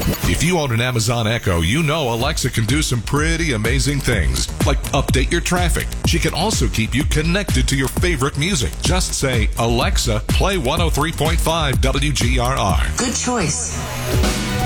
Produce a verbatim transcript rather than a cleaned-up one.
If you own an Amazon Echo, you know Alexa can do some pretty amazing things, like update your traffic. She can also keep you connected to your favorite music. Just say, Alexa, play one oh three point five W G R R. Good choice.